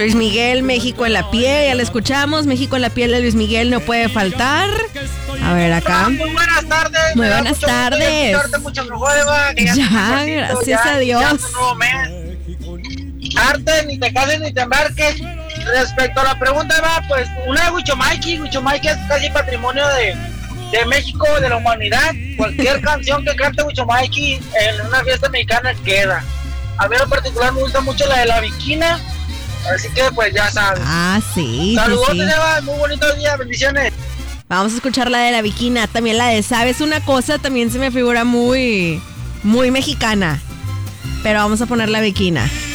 Luis Miguel, México en la piel, ya la escuchamos. México en la piel de Luis Miguel no puede faltar. A ver, acá. Muy buenas tardes. Muy buenas tardes. Ya, gracias a Dios. Arte, ni te cases ni te embarques. Respecto a la pregunta, pues una de Huicho Mikey es casi patrimonio de México, de la humanidad. Cualquier canción que cante Huicho Mikey en una fiesta mexicana queda. A mí en particular me gusta mucho la de La Bikina, así que pues ya sabes. Sí. Saludos, sí. Eva, muy bonito día, bendiciones. Vamos a escuchar la de La Bikina, también la de ¿Sabes una cosa? También se me figura muy, muy mexicana. Pero vamos a poner La Bikina.